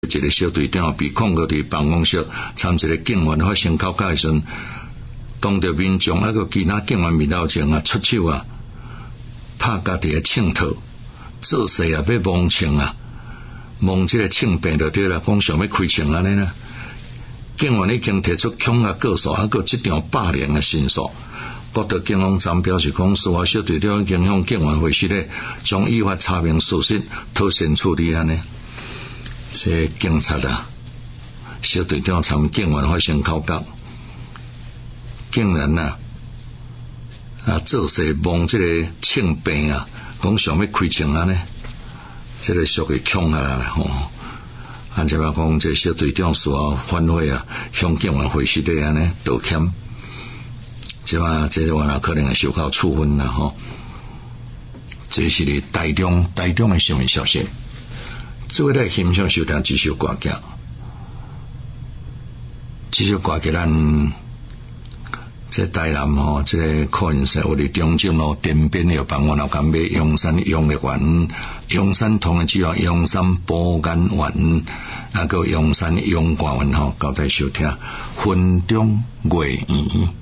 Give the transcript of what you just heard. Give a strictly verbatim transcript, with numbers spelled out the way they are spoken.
一个小队长被控告伫办公室参一个警员发生口角的时阵，当着民众还个其他警员面头前啊出手啊，拍家己的枪套，做势啊要蒙枪啊，蒙这个枪柄就对啦，讲想要开枪安尼啦。警员已经提出恐吓告诉，还个这场霸凌的申诉。国道警方站表示讲，司法小队长已经向警员回示咧，将依法查明事实，妥善处理安尼。这警察啊，小队长参警员发生口角，竟然啊啊做势蒙这个枪柄啊，讲想要开枪安尼，这个属于恐吓啦吼。按照话讲，这小队长事后反悔啊，向警员回示咧安尼道歉。即嘛，这个话可能会受到处分啦吼。这是咧台中台中的新闻消息。这位来欣赏收听这首歌曲，这首歌曲咱在台南吼，这个客运社我哋中正路店边有办我老干买阳山用的丸，阳山同的只有阳山保肝丸，那个阳山阳肝丸吼，交代收听分中月圆。